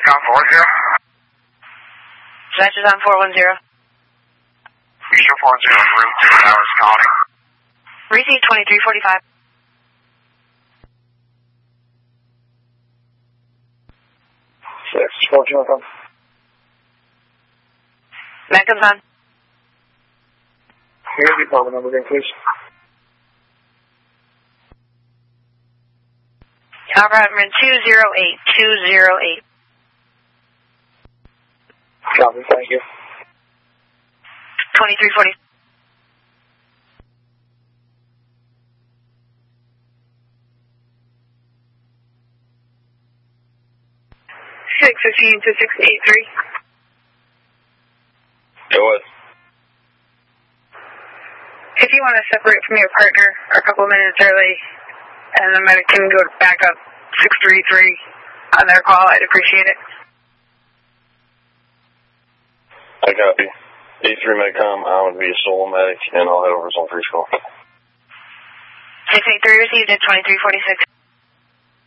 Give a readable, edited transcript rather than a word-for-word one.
on 410. Dispatch is on 410. Visual 40, room 2 hours calling. Receive 2345. Six, 14 Mackins on. Here's the apartment number again, please. Apartment 208. Copy, thank you. 2340. Six 15 to 683. Go ahead. If you want to separate from your partner a couple of minutes early, and the medic can go back up 633 on their call, I'd appreciate it. I copy. E3 may come. I'm going to be a solo medic, and I'll head over to some free school. 683 received at 2346.